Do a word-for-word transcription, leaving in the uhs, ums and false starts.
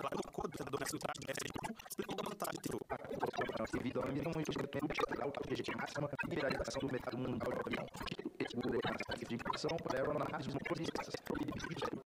claro, o coordenador da cidade do M S N explicou a vantagem do devido ao mínimo investimento estatal, a objetivo máximo e liberalização do mercado mundial de avião. Esse seguro de inflação puderam analisar os motores